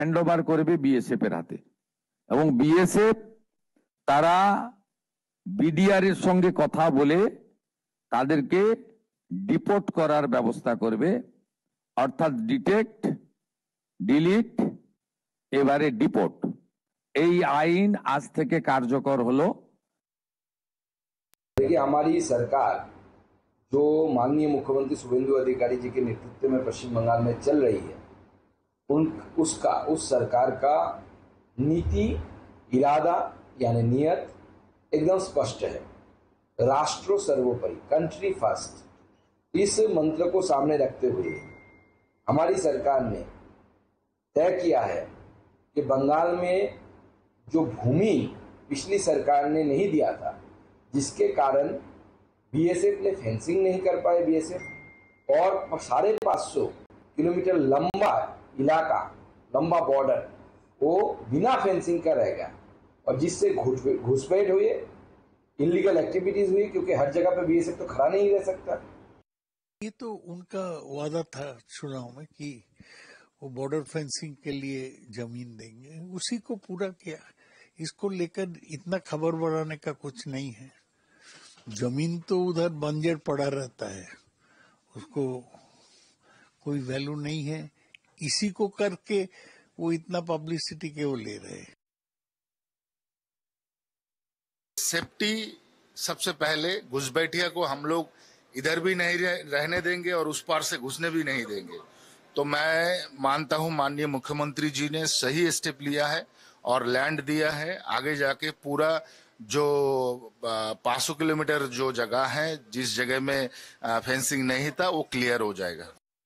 Handover করবে BSF এর হাতে এবং বিএসএফ তারা বিডিআর এর সঙ্গে কথা বলে তাদেরকে ডিপোর্ট করার ব্যবস্থা করবে, অর্থাৎ ডিটেক্ট, ডিলিট, এবারে ডিপোর্ট। এই আইন আজ থেকে কার্যকর হলো। देखिए, हमारी सरकार जो माननीय मुख्यमंत्री शुभेंदु अधिकारी जी के नेतृत्व में पश्चिम बंगाल में चल रही है, उस सरकार का नीति, इरादा यानी नियत एकदम स्पष्ट है। राष्ट्र सर्वोपरि, कंट्री फर्स्ट, इस मंत्र को सामने रखते हुए हमारी सरकार ने तय किया है कि बंगाल में जो भूमि पिछली सरकार ने नहीं दिया था, जिसके कारण बीएसएफ ने फेंसिंग नहीं कर पाए, बीएसएफ और 550 किलोमीटर लंबा इलाका, लंबा बॉर्डर वो बिना फेंसिंग का रह गया और जिससे घुसपैठ हुई, इलीगल एक्टिविटीज हुई, क्योंकि हर जगह पे बीएसएफ तो खड़ा नहीं रह सकता। ये तो उनका वादा था चुनाव में कि वो बॉर्डर फेंसिंग के लिए जमीन देंगे, उसी को पूरा किया। इसको लेकर इतना खबर बढ़ाने का कुछ नहीं है। जमीन तो उधर बंजर पड़ा रहता है, उसको कोई वैल्यू नहीं है। इसी को करके वो इतना पब्लिसिटी क्यों ले रहे हैं? सेफ्टी सबसे पहले, घुसपैठिया को हम लोग इधर भी नहीं रहने देंगे और उस पार से घुसने भी नहीं देंगे। तो मैं मानता हूं माननीय मुख्यमंत्री जी ने सही स्टेप लिया है और लैंड दिया है। आगे जाके पूरा जो 500 किलोमीटर जो जगह है, जिस जगह में फेंसिंग नहीं था, वो क्लियर हो जाएगा।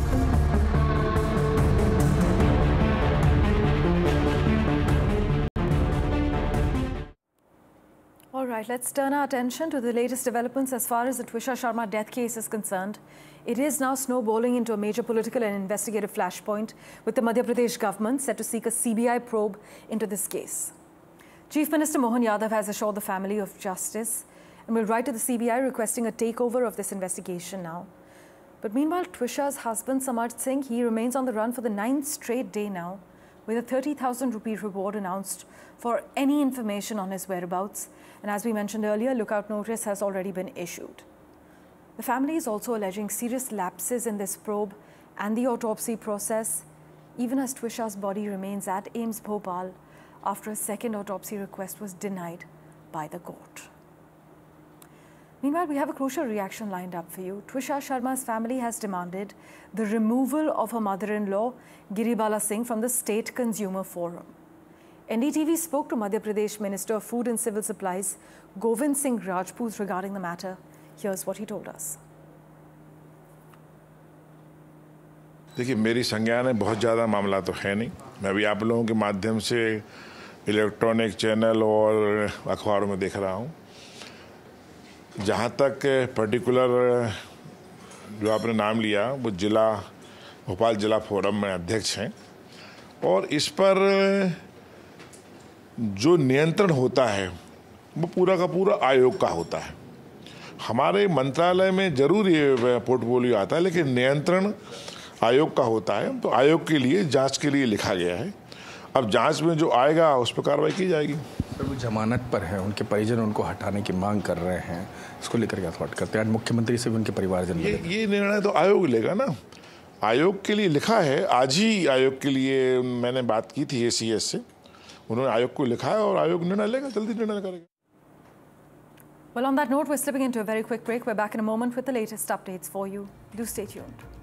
All right, let's turn our attention to the latest developments as far as the Twisha Sharma death case is concerned. It is now snowballing into a major political and investigative flashpoint, with the Madhya Pradesh government set to seek a CBI probe into this case. Chief Minister Mohan Yadav has assured the family of justice and will write to the CBI requesting a takeover of this investigation now. But meanwhile, Twisha's husband Samarth Singh, he remains on the run for the 9th straight day now, with a 30,000 rupee reward announced for any information on his whereabouts. And as we mentioned earlier, lookout notice has already been issued. The family is also alleging serious lapses in this probe and the autopsy process, even as Twisha's body remains at AIIMS Bhopal after a second autopsy request was denied by the court. Meanwhile, we have a crucial reaction lined up for you. Twisha Sharma's family has demanded the removal of her mother-in-law, Giribala Singh, from the State Consumer Forum. NDTV spoke to Madhya Pradesh Minister of Food and Civil Supplies, Govind Singh Rajput, regarding the matter. Here's what he told us. देखिए, मेरी संज्ञान में बहुत ज़्यादा मामला तो है नहीं। मैं भी आप लोगों के माध्यम से इलेक्ट्रॉनिक चैनल और अखबारों में देख रहा हूँ। जहाँ तक पर्टिकुलर जो आपने नाम लिया, वो भोपाल जिला फोरम में अध्यक्ष हैं और इस पर जो नियंत्रण होता है वो पूरा का पूरा आयोग का होता है। हमारे मंत्रालय में जरूर ये पोर्टफोलियो आता है, लेकिन नियंत्रण आयोग का होता है। तो आयोग के लिए, जांच के लिए लिखा गया है। अब जांच में जो आएगा उस पर कार्रवाई की जाएगी। वो जमानत पर है, उनके परिजन उनको हटाने की मांग कर रहे हैं, इसको लेकर क्या थॉट करते हैं? आज मुख्यमंत्री से भी उनके परिवारजन ये निर्णय तो आयोग लेगा ना। आयोग के लिए लिखा है। आज ही आयोग के लिए मैंने बात की थी ACS से, उन्होंने आयोग को लिखा है और आयोग निर्णय लेगा, जल्दी निर्णय करेगा। Well, on that note, we're slipping into a very quick break. We're back in a moment with the latest updates for you. Do stay tuned.